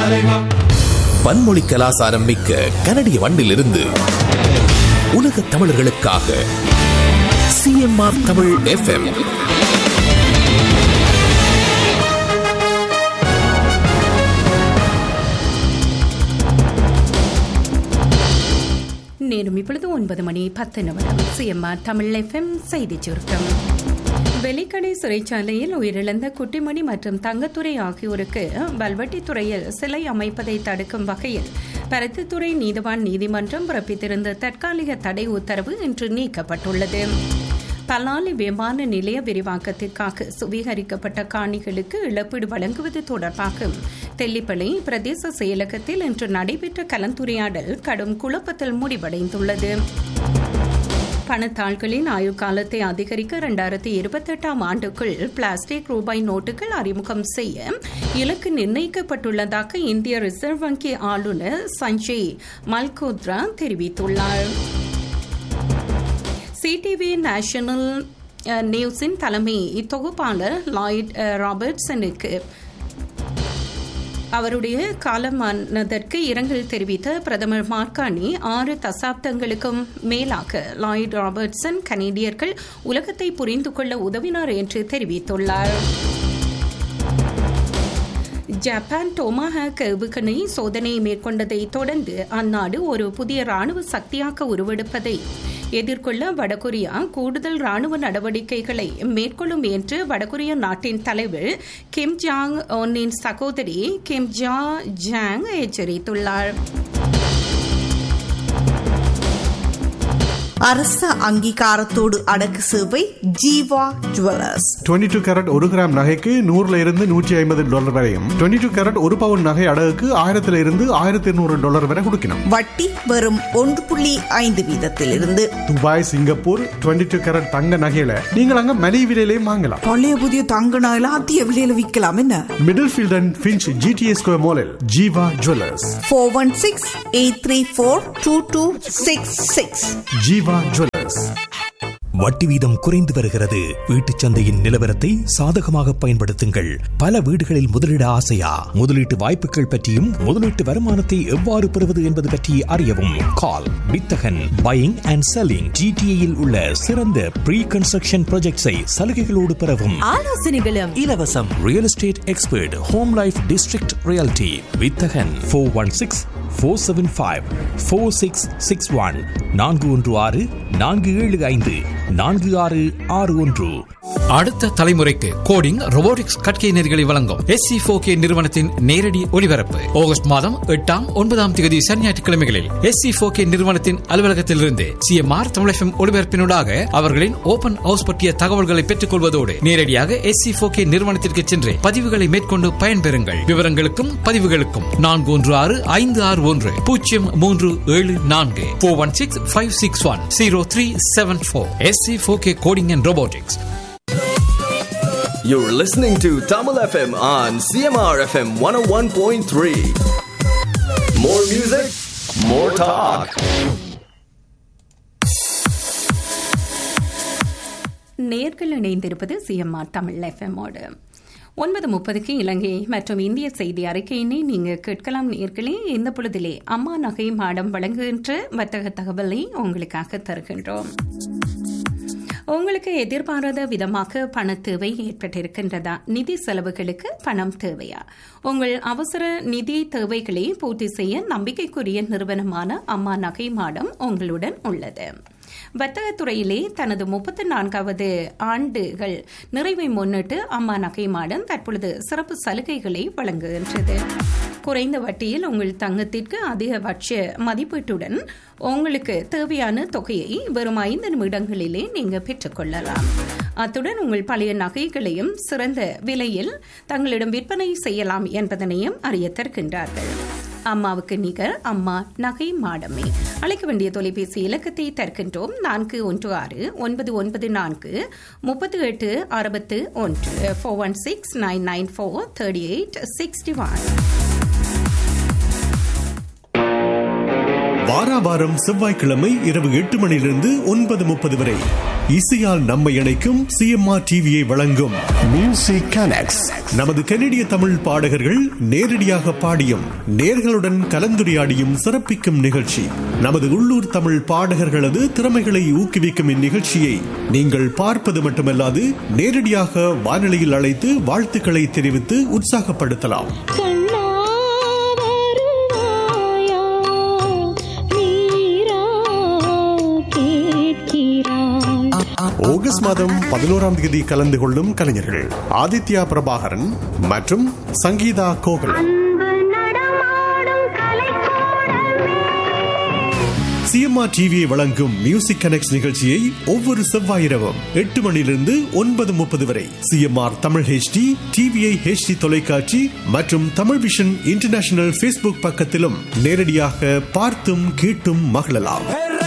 பன்மொழி கலாசாரம் மிக்க கனடிய மண்ணிலிருந்து உலக தமிழர்களுக்காக CMR தமிழ் FM. நேரம் இப்பொழுது 9:10 CMR தமிழ் FM செய்தி சுருக்கம். வெலிக்கடை சிறைச்சாலையில் உயிரிழந்த குட்டிமணி மற்றும் தங்கத்துறை ஆகியோருக்கு வல்வெட்டித்துறையில் சிலை அமைப்பதை தடுக்கும் வகையில் பருத்தித்துறை நீதிவான் நீதிமன்றம் பிறப்பித்திருந்த தற்காலிக தடை உத்தரவு இன்று நீக்கப்பட்டுள்ளது. பலாலி விமான நிலைய விரிவாக்கத்திற்காக சுவீகரிக்கப்பட்ட காணிகளுக்கு இழப்பீடு வழங்குவது தொடர்பாக தெல்லிப்பளை பிரதேச செயலகத்தில் இன்று நடைபெற்ற கலந்துரையாடல் கடும் குழப்பத்தில் முடிவடைந்துள்ளது. பணத்தாள்களின் ஆயுள்காலத்தை அதிகரிக்க 2028 ஆண்டுக்குள் பிளாஸ்டிக் ரூபாய் நோட்டுகள் அறிமுகம் செய்ய இலக்கு நிர்ணயிக்கப்பட்டுள்ளதாக இந்திய ரிசர்வ் வங்கி ஆளுநர் சஞ்சய் மல்கோத்ரா தெரிவித்துள்ளார். சிடிவி நேஷனல் நியூஸின் தலைமை தொகுப்பாளர் லாய்ட் ராபர்ட்சனுக்கு அவருடைய காலமானதற்கு இரங்கல் தெரிவித்த பிரதமர் மார்கானி 6 தசாப்தங்களுக்கும் மேலாக லாய்ட் ராபர்ட்சன் கனேடியர்கள் உலகத்தை புரிந்து கொள்ள உதவினார் என்று தெரிவித்துள்ளார். ஜப்பான் டோமாஹாக் ஏவுகணை சோதனை மேற்கொண்டதை தொடர்ந்து அந்நாடு ஒரு புதிய ராணுவ சக்தியாக உருவெடுப்பதை எதிர்கொள்ள வடகொரியா கூடுதல் ராணுவ நடவடிக்கைகளை மேற்கொள்ளும் என்று வடகொரிய நாட்டின் தலைவர் கிம் ஜாங் உன்னின் சகோதரி கிம் ஜா ஜாங் எச்சரித்துள்ளார். அரச அங்கீகாரத்தோடு அடக்கு சேவை ஜீவா ஜுவல்லர்ஸ். 22 கேரட் 1 கிராம் நகைக்கு $100 வரையும், 22 கேரட் 1 பவுன் நகை அடகுக்கு $1200 வரை கொடுக்கணும். வட்டி வெறும் 1.5% துபாய், சிங்கப்பூர் 22 கேரட் தங்க நகையில நீங்கள் அங்க மலிவு விலையிலேயே வாங்கலாம். பழைய புதிய தங்க நகையில அதிக விலையில விற்கலாம். என்ன middle field and Finch GTA square மாலில் ஜீவா ஜுவல்லர்ஸ். 416-834-2266. ஜீவா ஜுவல்லர்ஸ். வட்டி வீதம் குறைந்து வருகிறது. வீட்டுச் சந்தையின் நிலவரத்தை சாதகமாக பயன்படுத்துங்கள். பல வீடுகளில் முதலீடு ஆசையா? முதலீட்டு வாய்ப்புகள் பற்றியும் முதலீட்டு வருமானத்தை எவ்வாறு பெறுவது என்பது பற்றி அறியவும் கால் வித்தகன் பையிங் அண்ட் செல்லிங். GTAயில் உள்ள சிறந்த ப்ரீ கன்ஸ்ட்ரக்ஷன் ப்ராஜெக்ட்ஸை சலுகைகளோடு பெறவும் ஆலோசனைகளும் இலவசம். Real estate expert home life district reality வித்தகன் 416-475-4661 416-475-4661. அடுத்த தலைமுறைக்கு கோடிங் ரோபோட்டிக்ஸ் கற்கை நெறிகளை வழங்கும் SC4K நிறுவனத்தின் நேரடி ஒளிபரப்பு ஆகஸ்ட் மாதம் 8, 9 சனிஞாயிற்றுக்கிழமைகளில் SC4K நிறுவனத்தின் அலுவலகத்திலிருந்து CMR தமிழ் FM ஒளிபரப்பினூடாக அவர்களின் ஓபன் ஹவுஸ் பற்றிய தகவல்களை பெற்றுக் கொள்வதோடு நேரடியாக SC4K நிறுவனத்திற்கு சென்று பதிவுகளை மேற்கொண்டு பயன்பெறுங்கள். விவரங்களுக்கும் பதிவுகளுக்கும் 416-561-0374 416-561-0374. SC4K Coding and Robotics. You're listening to Tamil FM on CMR FM 101.3. More music, more talk. நேர்கள் இணைந்திருப்பது CMR தமிழ் FM ஓடு. 9:30 இலங்கை மற்றும் இந்திய செய்தி அறிக்கையினை நீங்கள் கேட்கலாம். நேர்களே, இந்த பொழுதிலே அம்மா நகை மாடம் வழங்குகின்ற வர்த்தக தகவலை உங்களுக்காக தருகின்றோம். உங்களுக்கு எதிர்பாராத விதமாக பண தேவை ஏற்பட்டிருக்கின்றதா? நிதி செலவுகளுக்கு பணம் தேவையா? உங்கள் அவசர நிதி தேவைகளை பூர்த்தி செய்ய நம்பிக்கைக்குரிய நிறுவனமான அம்மா நகை மாடம் உங்களுடன் உள்ளது. வர்த்தகத்துறையிலே தனது 34வது ஆண்டுகள் நிறைவை முன்னிட்டு அம்மா நகை மாடம் தற்பொழுது சிறப்பு சலுகைகளை வழங்குகின்றது. குறைந்த வட்டியில் உங்கள் தங்கத்திற்கு அதிகபட்ச மதிப்பீட்டுடன் உங்களுக்கு தேவையான தொகையை வெறும் 5 நிமிடங்களிலே நீங்கள் பெற்றுக்கொள்ளலாம். அத்துடன் உங்கள் பழைய நகைகளையும் சிறந்த விலையில் தங்களிடம் விற்பனை செய்யலாம் என்பதனையும் அறிய தருகின்றார்கள். அம்மாவுக்கு நிகர் அம்மா நகை மாடமே. அழைக்க வேண்டிய தொலைபேசி இலக்கத்தை தருகின்றோம். 416-994-3861 416-994-3861. வாராவாரம் செவ்வாய்க்கிழமை இரவு 8 மணியிலிருந்து 9:30 வரை இசையால் நம்மை இணைக்கும் சிஎம்ஆர் டிவியை வழங்கும் மியூசிக் கனெக்ட்ஸ். நமது கனடிய தமிழ் பாடகர்கள் நேரடியாக பாடியும் நேர்களுடன் கலந்துரையாடியும் சிறப்பிக்கும் நிகழ்ச்சி. நமது உள்ளூர் தமிழ் பாடகர்களது திறமைகளை ஊக்குவிக்கும் இந்நிகழ்ச்சியை நீங்கள் பார்ப்பது மட்டுமல்லாது நேரடியாக வானொலியில் அழைத்து வாழ்த்துக்களை தெரிவித்து உற்சாகப்படுத்தலாம். ஆகஸ்ட் மாதம் 11ஆம் தேதி கலந்து கொள்ளும் கலைஞர்கள் ஆதித்யா பிரபாகரன் மற்றும் சங்கீதா கோகுல். சிஎம்ஆர் டிவியை வழங்கும் மியூசிக் கனெக்ட்ஸ் நிகழ்ச்சியை ஒவ்வொரு செவ்வாய் இரவும் 8 மணியிலிருந்து 9:30 வரை CMR Tamil HD, TVI HD தொலைக்காட்சி மற்றும் தமிழ் விஷன் இன்டர்நேஷனல் ஃபேஸ்புக் பக்கத்திலும் நேரடியாக பார்த்தும் கேட்டும் மகிழலாம்.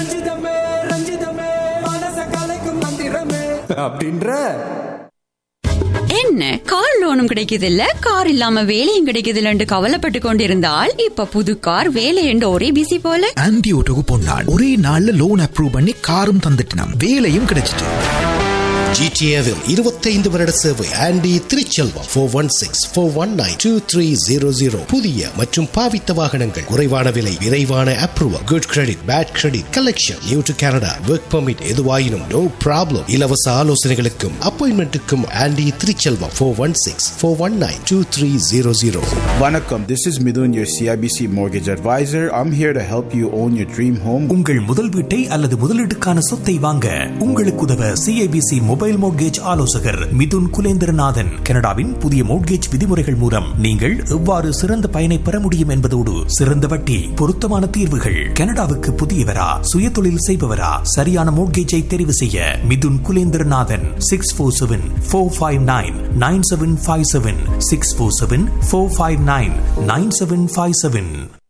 என்ன கார் லோனும் கிடைக்குது இல்ல, கார் இல்லாம வேலையும் கிடைக்குது இல்லன்னு கவலைப்பட்டு கொண்டிருந்தால் இப்ப புது கார் வேலை என்று ஒரே பிசி போல. ஆன்டி ஓட்டோக்கு போனான், ஒரே நாள்ல லோன் அப்ரூவ் பண்ணி காரும் தந்துட்டான், வேலையும் கிடைச்சிட்டு. ஜிடிஏவில் 25 வருட சேவை. ஆண்டி திருச்செல்வம் 416-419-2300. புதிய மற்றும் பாவித்த வாகனங்கள், குறைவான விலை, விரைவான approval, good credit, bad credit, collection, new to Canada, work permit, எதுவாயினும் நோ ப்ராப்ளம். இலவச ஆலோசனைகளுக்கும் அப்பாயின்மெண்ட்டுக்கும் ஆண்டி திருச்செல்வம் 416-419-2300. வணக்கம், this is Midun, your CIBC mortgage advisor. I'm here to help you own your dream home. உங்கள் முதல் வீட்டை அல்லது முதலீட்டுக்கான சொத்தை வாங்க உங்களுக்கு உதவ சிஐபிசி மொபைல் மோட்கேஜ் ஆலோசகர் மிதுன் குலேந்திரநாதன். கனடாவின் புதிய மோட்கேஜ் விதிமுறைகள் மூலம் நீங்கள் எவ்வாறு சிறந்த பயனை பெற முடியும் என்பதோடு சிறந்த வட்டி, பொருத்தமான தீர்வுகள். கனடாவுக்கு புதியவரா, சுயதொழில் செய்பவரா, சரியான மோட்கேஜை தெரிவு செய்ய மிதுன் குலேந்திரநாதன் 647-459-9757 647-459-9757.